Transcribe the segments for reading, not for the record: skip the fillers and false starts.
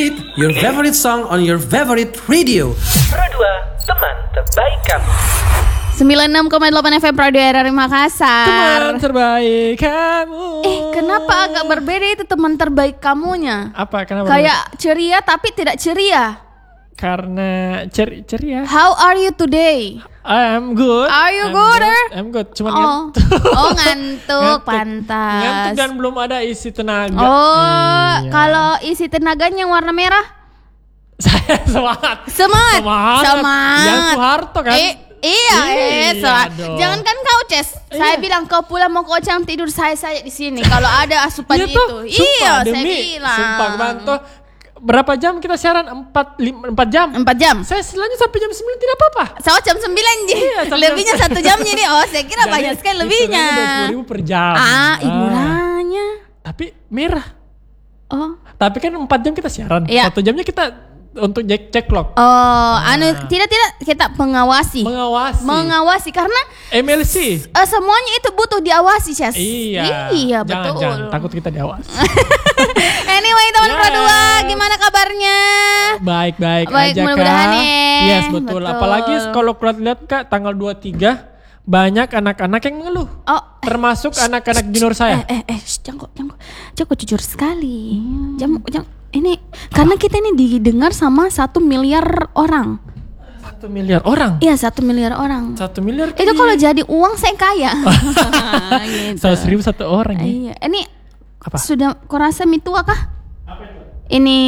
Repeat your favorite song on your favorite radio. Pro 2, teman terbaik kamu. 96,8 FM Radio RRI Makassar. Teman terbaik kamu. Kenapa agak berbeda itu teman terbaik kamunya? Apa? Kenapa? Kayak ceria tapi tidak ceria. Karena ceria. How are you today? I'm good. Are you good? I'm good. Cuman ngantuk. ngantuk. Ngantuk, pantas. Ngantuk dan belum ada isi tenaga. Iya. Kalau isi tenaganya warna merah? Saya semangat. Semangat. Yang Soeharto kan? Iya, dong. jangan kan kau Ces. Saya bilang kau pulang mau kau jam tidur saya di sini. Kalau ada asupan itu. Iya, saya bilang. Sumpah bantu. Berapa jam kita siaran? 4 jam. 4 jam. Saya selanjutnya sampai jam 9 tidak apa-apa. Saya jam 9 lebihnya 1 jamnya nih. Oh, saya kira banyak sekali lebihnya. 20.000 per jam. Murahnya. Tapi merah. Oh. Tapi kan 4 jam kita siaran. Iya. 1 jamnya kita untuk cek log. Tidak kita mengawasi karena MLC. Semuanya itu butuh diawasi, Ces. Iya, betul. Jangan takut kita diawasi. Anyway, teman Pro 2, gimana kabarnya? Baik aja, mudah-mudahan Kak. ya. Yes, betul. Apalagi kalau lihat Kak, tanggal 23 banyak anak-anak yang mengeluh. Termasuk anak-anak junior saya. Jangan jujur sekali. Jangan ini karena kita ini didengar sama 1 miliar orang. 1 miliar orang? Iya, 1 miliar orang. 1 miliar? Itu kalau jadi uang saya kaya. Gitu. 100.000 satu orang ya? Iya. Ini apa? Sudah kurasa tua kah? Apa itu? Ini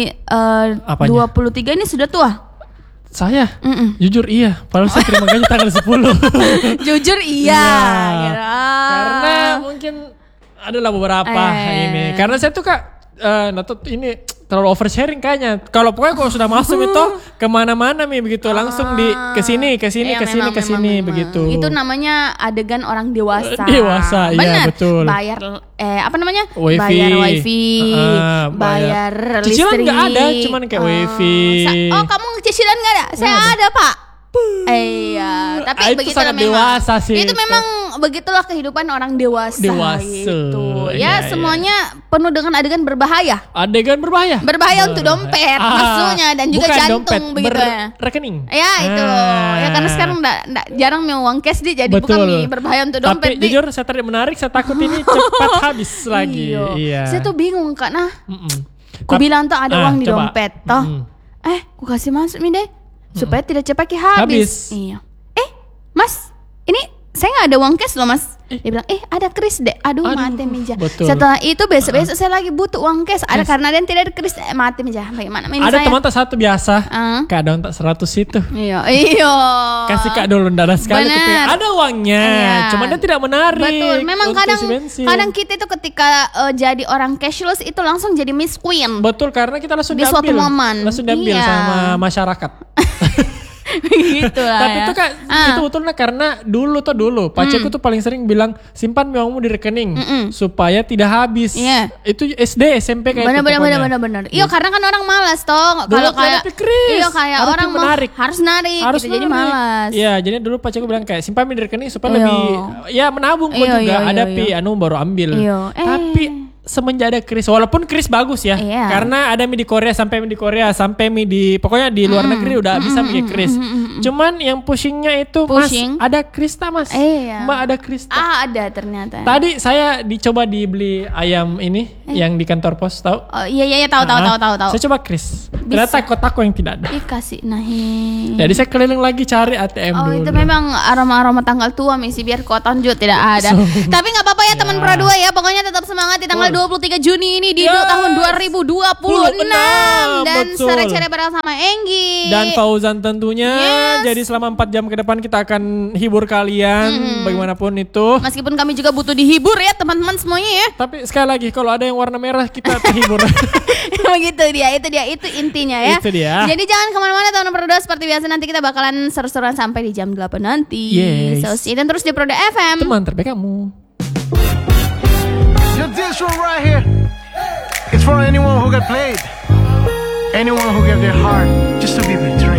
23 ini sudah tua? Saya? Jujur iya. Padahal saya terima gaji tanggal 10. Jujur iya. Karena mungkin adalah beberapa ini. Karena saya tuh Kak ini terlalu oversharing kayaknya. Kalau pokoknya kalau sudah masuk itu kemana-mana begitu langsung kesini begitu. Itu namanya adegan orang dewasa. Dewasa, iya betul. Bayar wifi. Bayar wifi, bayar listrik. Cicilan nggak ada, cuman kayak wifi. Kamu cicilan nggak ada? Saya ada Pak. Iya, tapi itu begitulah sangat memang. Dewasa sih. Itu memang begitulah kehidupan orang dewasa. Gitu. Ya, semuanya penuh dengan adegan berbahaya. Berbahaya untuk dompet, maksudnya dan juga jantung dompet, begitu ya. Rekening. Ya itu loh. Ya karena sekarang jarang mau uang cash jadi bukan berbahaya untuk dompet. Tapi jujur saya menarik, saya takut ini cepat habis lagi. Iya. Saya tuh bingung Kak. Ku bilang tuh ada uang di dompet toh. Ku kasih masuk nih deh. Supaya tidak cepat habis. Iya. Mas, ini saya nggak ada uang cash loh Mas. Dia bilang, ada kris deh. Aduh mati meja. Betul. Setelah itu besok saya lagi butuh uang cash. Ada karena dia tidak ada kris, mati meja. Bagaimana ini ada saya? teman tak satu biasa. Kak ada tak 100 itu. Iya. Kasih Kak dulu darah sekali. Ada uangnya. Cuma dia tidak menarik. Betul. Memang kadang kita itu ketika jadi orang cashless itu langsung jadi Miss Queen. Betul, karena kita langsung diambil. Di suatu momen. Langsung diambil sama masyarakat. Gitu lah. Tapi itu Kak, itu betulnya karena dulu pacarku tuh paling sering bilang simpan uangmu di rekening supaya tidak habis. Itu SD SMP kayak benar. Iya, karena kan orang malas toh. Kalau kayak orang harus narik gitu, jadi malas. Iya, jadi dulu pacarku bilang kayak simpan di rekening supaya lebih menabung kok juga. Ada baru ambil. Tapi semenjak ada kris, walaupun kris bagus ya, karena ada mie di Korea, sampai mie di pokoknya di luar negeri udah bisa mie kris. Cuman yang pushingnya itu Mas, ada kris tak Mas? Mbak ada kris tak? Ada ternyata. Tadi saya dicoba dibeli ayam ini yang di kantor pos, tahu? Iya tahu. Saya coba kris. Ternyata kotak yang tidak ada. Kasih nahi. Jadi saya keliling lagi cari ATM dulu. Itu memang aroma tanggal tua misi biar kau tonjol tidak ada. Tapi nggak apa-apa ya teman Pro 2 ya. Pokoknya tetap semangat di tanggal 23 Juni ini di tahun 2026 dan sore-sore bareng sama Enggi dan Fauzan tentunya. Jadi selama 4 jam ke depan kita akan hibur kalian bagaimanapun itu. Meskipun kami juga butuh dihibur ya teman-teman semuanya ya. Tapi sekali lagi kalau ada yang warna merah kita terhibur. Begitu itu intinya ya. Itu dia. Jadi jangan kemana-mana teman Pro 2, seperti biasa nanti kita bakalan seru-seruan sampai di jam 8 nanti. So see dan terus di Pro 2 FM. Teman terbaik kamu. Yo, this one right here, it's for anyone who got played, anyone who gave their heart just to be betrayed.